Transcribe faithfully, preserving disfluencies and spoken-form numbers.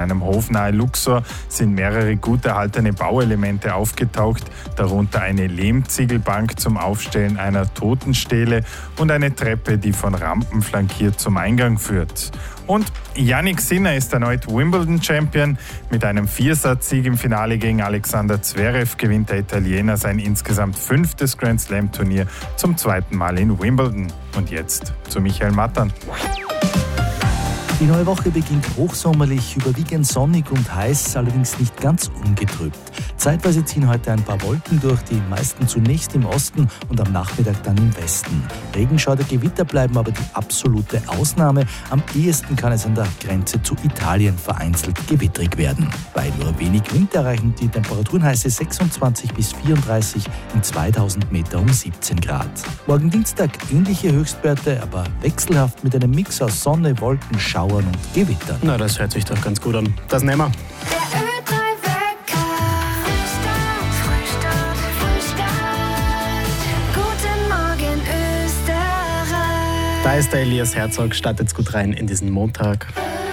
einem Hof nahe Luxor sind mehrere gut erhaltene Bauelemente aufgetaucht, darunter eine Lehmziegelbank zum Aufstellen einer Totenstele und eine Treppe, die von Rampen flankiert zum Eingang führt. Und Jannik Sinner ist erneut Wimbledon-Champion. Mit einem Viersatzsieg im Finale gegen Alexander Zverev gewinnt der Italiener sein insgesamt fünftes Grand-Slam-Turnier zum zweiten Mal in Wimbledon. Und jetzt zu Michael Mattern. Die neue Woche beginnt hochsommerlich, überwiegend sonnig und heiß, allerdings nicht ganz ungetrübt. Zeitweise ziehen heute ein paar Wolken durch, die meisten zunächst im Osten und am Nachmittag dann im Westen. Regenschauer, Gewitter bleiben aber die absolute Ausnahme. Am ehesten kann es an der Grenze zu Italien vereinzelt gewittrig werden. Bei nur wenig Wind erreichen die Temperaturen heiße sechsundzwanzig bis vierunddreißig, in zweitausend Meter um siebzehn Grad. Morgen Dienstag ähnliche Höchstwerte, aber wechselhaft mit einem Mix aus Sonne, Wolken, Schauern und Gewittern. Na, das hört sich doch ganz gut an. Das nehmen wir. Der Ö drei Wecker. Frühstart, Frühstart, Frühstart. Guten Morgen, Österreich. Da ist der Elias Herzog. Startet's gut rein in diesen Montag.